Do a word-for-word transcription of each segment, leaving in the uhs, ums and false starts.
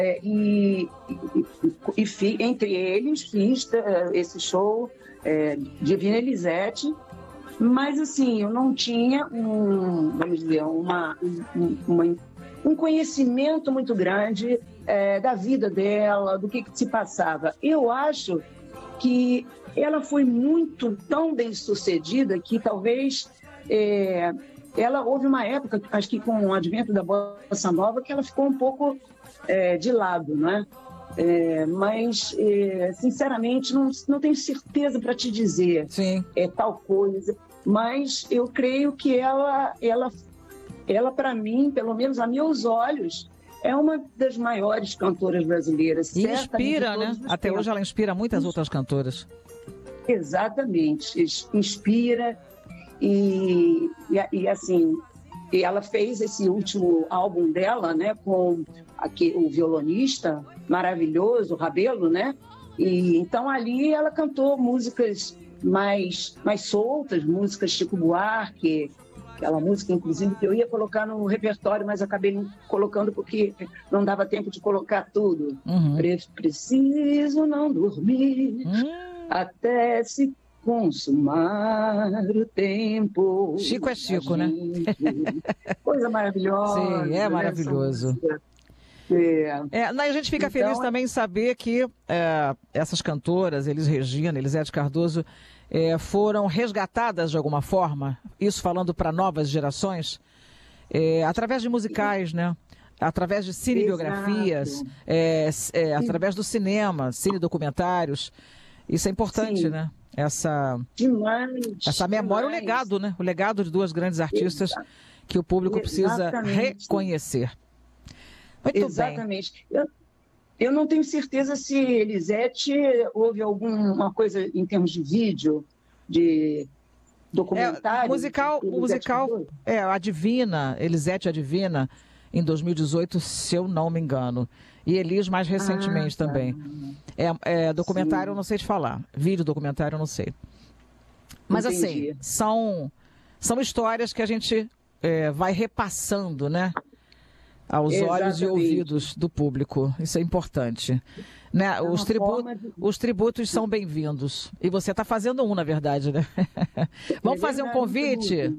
e, e, e, e entre eles fiz uh, esse show é, Divina Elisete, mas assim, eu não tinha um, vamos dizer, uma, um, uma, um conhecimento muito grande é, da vida dela, do que, que se passava. Eu acho que ela foi muito, tão bem sucedida que talvez é, ela houve uma época, acho que com o advento da Bossa Nova, que ela ficou um pouco é, de lado, né? É, mas, é, sinceramente, não, não tenho certeza para te dizer Sim. É, tal coisa, mas eu creio que ela, ela, ela para mim, pelo menos a meus olhos, é uma das maiores cantoras brasileiras. E inspira, né? Até tempos. Hoje ela inspira muitas outras cantoras. Exatamente, inspira e, e, e assim, e ela fez esse último álbum dela, né, com aqui, o violonista maravilhoso, Rabelo, né? E então ali ela cantou músicas mais, mais soltas, músicas Chico Buarque, aquela música, inclusive, que eu ia colocar no repertório, mas acabei não colocando porque não dava tempo de colocar tudo. Uhum. Pre- Preciso não dormir uhum. até se consumar o tempo. Chico é Chico, né? Coisa maravilhosa. Sim, é maravilhoso. Né? É. É, a gente fica então, feliz também em saber que é, essas cantoras, Elis Regina, Elisete Cardoso, é, foram resgatadas de alguma forma, isso falando para novas gerações, é, através de musicais, né? Através de cinebiografias, é, é, através do cinema, cinedocumentários. Isso é importante, Sim. né? Essa, demais, essa memória, demais. o legado, né? O legado de duas grandes artistas Exato. Que o público precisa Exatamente. reconhecer. Muito Exatamente. Eu, eu não tenho certeza se Elisete houve alguma coisa em termos de vídeo, de documentário. É, musical, o musical é a Divina, Elisete a Divina, em dois mil e dezoito, se eu não me engano. E Elis mais recentemente ah, também. Tá. É, é documentário, Sim. eu não sei te falar. Vídeo documentário, eu não sei. Mas Entendi. assim, são, são histórias que a gente é, vai repassando, né? Aos Exatamente. Olhos e ouvidos do público. Isso é importante. Né? É os, tribu de... os tributos são bem-vindos. E você está fazendo um, na verdade, né? Vamos é fazer verdade, um convite?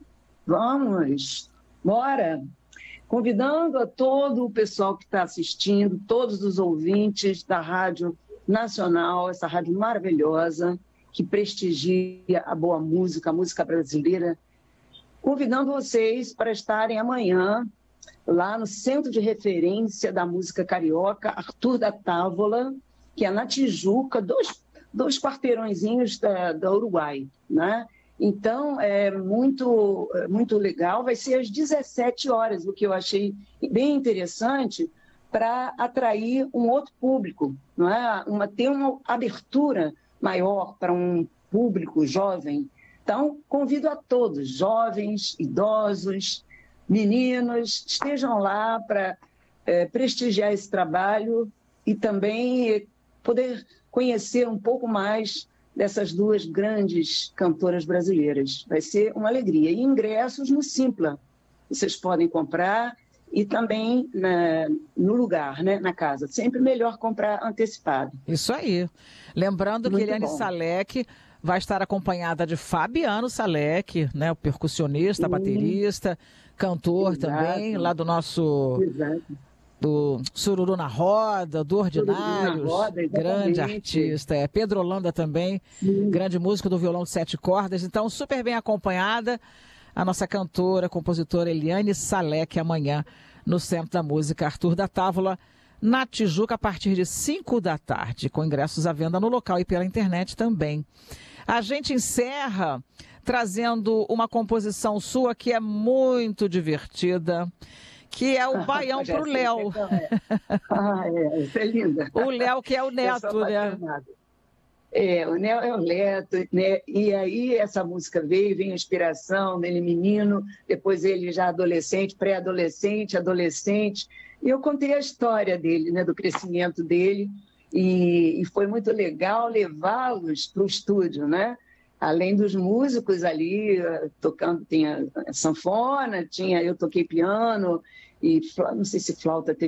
Vamos. Bora. Convidando a todo o pessoal que está assistindo, todos os ouvintes da Rádio Nacional, essa rádio maravilhosa, que prestigia a boa música, a música brasileira, convidando vocês para estarem amanhã lá no Centro de Referência da Música Carioca, Arthur da Távola, que é na Tijuca, dois, dois quarteirõezinhos da, da Uruguai, né? Então, é muito, muito legal, vai ser às dezessete horas, o que eu achei bem interessante para atrair um outro público, não é? Uma, ter uma abertura maior para um público jovem. Então, convido a todos, jovens, idosos, meninos, estejam lá para é, prestigiar esse trabalho e também poder conhecer um pouco mais dessas duas grandes cantoras brasileiras. Vai ser uma alegria. E ingressos no Simpla. Vocês podem comprar e também na, no lugar, né, na casa. Sempre melhor comprar antecipado. Isso aí. Lembrando Muito que Eliane bom. Salek vai estar acompanhada de Fabiano Salek, né, o percussionista, Sim. baterista, cantor Exato. Também, lá do nosso... Exato. do Sururu na Roda, do Ordinários, Roda, grande artista, é Pedro Holanda também, Sim. grande músico do violão de sete cordas, então super bem acompanhada a nossa cantora, compositora Eliane Salek, amanhã no Centro da Música Arthur da Távola, na Tijuca, a partir de cinco da tarde, com ingressos à venda no local e pela internet também. A gente encerra trazendo uma composição sua que é muito divertida, que é o Baião para o Léo. Ah, é, isso é linda. O Léo, que é o neto, né? É, o Léo é o neto, né? E aí essa música veio, veio a inspiração dele menino, depois ele já adolescente, pré-adolescente, adolescente. E eu contei a história dele, né, do crescimento dele, e, e foi muito legal levá-los para o estúdio, né? Além dos músicos ali tocando, tinha sanfona, tinha, eu toquei piano, e não sei se flauta teve